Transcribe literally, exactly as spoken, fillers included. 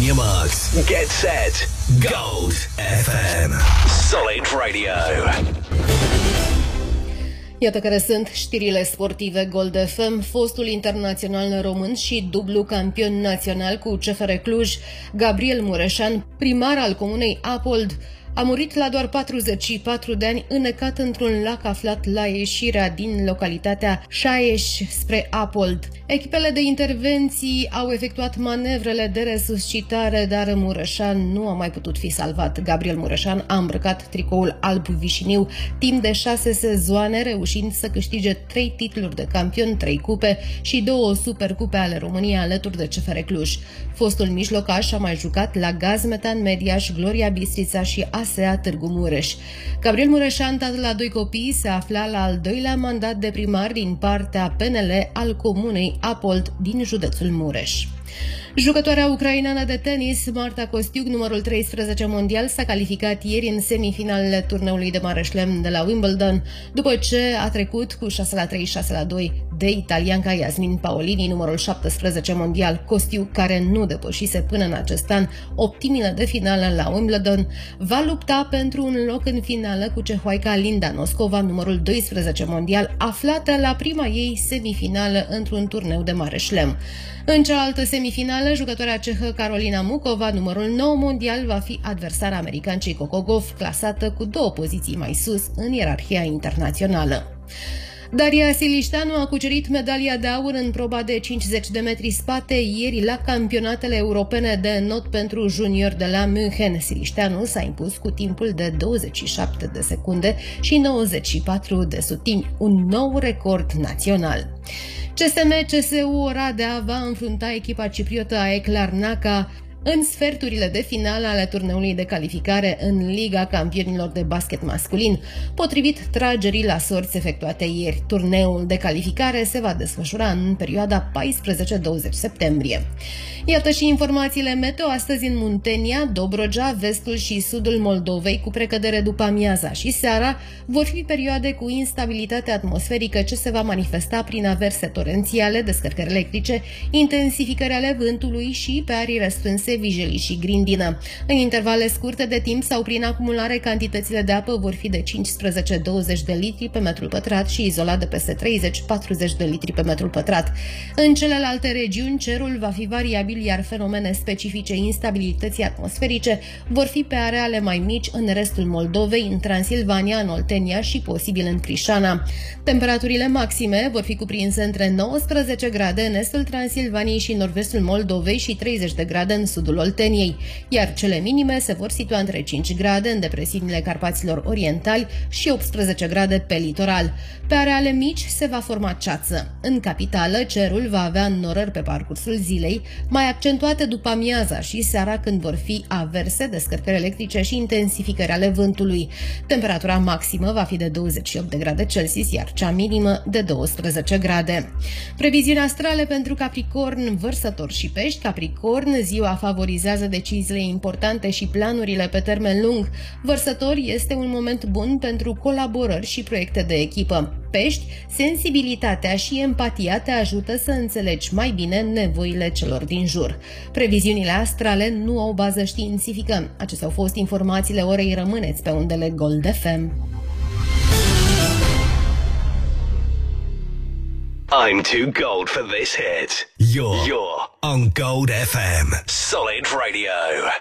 on your marks. Get set. Gold F M. Solid Radio. Iată care sunt știrile sportive Gold F M. Fostul internațional român și dublu campion național cu C F R Cluj, Gabriel Mureșan, primar al comunei Apold, a murit la doar patruzeci și patru de ani, înnecat într-un lac aflat la ieșirea din localitatea Șaieș spre Apold. Echipele de intervenții au efectuat manevrele de resuscitare, dar Mureșan nu a mai putut fi salvat. Gabriel Mureșan a îmbrăcat tricoul alb vișiniu timp de șase sezoane, reușind să câștige trei titluri de campion, trei cupe și două supercupe ale României alături de C F R Cluj. Fostul mijlocaș a mai jucat la Gazmetan Mediaș, Gloria Bistrița și A S E A Târgu Mureș. Gabriel Mureșan, tată la doi copii, se afla la al doilea mandat de primar din partea P N L al comunei Apold din județul Mureș. Jucătoarea ucraineană de tenis, Marta Kostiuk, numărul treisprezece mondial, s-a calificat ieri în semifinalele turneului de mare șlem de la Wimbledon, după ce a trecut cu șase la trei, șase la doi de italianca Yasmin Paolini, numărul șaptesprezece mondial. Kostiuk, care nu depășise până în acest an optimile de finală la Wimbledon, va lupta pentru un loc în finală cu cehoaica Linda Noskova, numărul doisprezece mondial, aflată la prima ei semifinală într-un turneu de mare șlem. În cealaltă semifinală, jucătoarea cehă Karolina Mukova, numărul nouă mondial, va fi adversara americancei Coco Gauff, clasată cu două poziții mai sus în ierarhia internațională. Daria Silișteanu a cucerit medalia de aur în proba de cincizeci de metri spate ieri la campionatele europene de not pentru junior de la München. Silișteanu s-a impus cu timpul de douăzeci și șapte de secunde și nouăzeci și patru de sutimi, un nou record național. C S M C S U Oradea va înfrunta echipa cipriotă A E C Larnaca în sferturile de finală ale turneului de calificare în Liga Campionilor de Basket Masculin. Potrivit tragerii la sorți efectuate ieri, turneul de calificare se va desfășura în perioada paisprezece douăzeci septembrie. Iată și informațiile meteo astăzi în Muntenia, Dobrogea, vestul și sudul Moldovei, cu precădere după amiaza și seara, vor fi perioade cu instabilitate atmosferică ce se va manifesta prin averse torențiale, descărcări electrice, intensificări ale vântului și pe arii restrânse, Vijelii și Grindină. În intervale scurte de timp sau prin acumulare, cantitățile de apă vor fi de cincisprezece douăzeci de litri pe metru pătrat și izolat de peste treizeci patruzeci de litri pe metru pătrat. În celelalte regiuni, cerul va fi variabil, iar fenomene specifice instabilității atmosferice vor fi pe areale mai mici în restul Moldovei, în Transilvania, în Oltenia și posibil în Crișana. Temperaturile maxime vor fi cuprinse între nouăsprezece grade în estul Transilvaniei și nord-vestul Moldovei și treizeci de grade în sudul Olteniei, iar cele minime se vor situa între cinci grade în depresiunile Carpaților Orientali și optsprezece grade pe litoral. Pe areale mici se va forma ceață. În capitală, cerul va avea înnorări pe parcursul zilei, mai accentuate după amiaza și seara, când vor fi averse, descărcări electrice și intensificări ale vântului. Temperatura maximă va fi de douăzeci și opt de grade Celsius, iar cea minimă de douăsprezece grade. Previziuni astrale pentru Capricorn, Vărsător și Pești. Capricorn, ziua favorizează deciziile importante și planurile pe termen lung. Vărsător, este un moment bun pentru colaborări și proiecte de echipă. Pești, sensibilitatea și empatia te ajută să înțelegi mai bine nevoile celor din jur. Previziunile astrale nu au bază științifică. Acestea au fost informațiile orei. Rămâneți pe undele Gold F M. I'm too gold for this hit. You're, You're on Gold F M. Solid Radio.